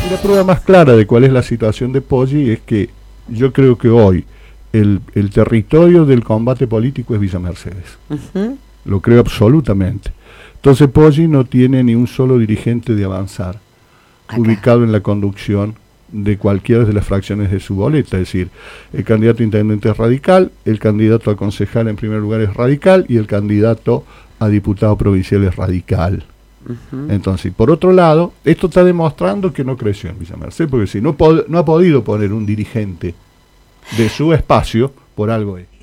Y la prueba más clara de cuál es la situación de Poggi es que yo creo que hoy el territorio del combate político es Villa Mercedes. Lo creo absolutamente. Entonces Poggi no tiene ni un solo dirigente de Avanzar ubicado en la conducción de cualquiera de las fracciones de su boleta, es decir, el candidato a intendente es radical, el candidato a concejal en primer lugar es radical y el candidato a diputado provincial es radical. Entonces, por otro lado, esto está demostrando que no creció en Villa Mercedes, porque si no ha podido poner un dirigente de su espacio, por algo es.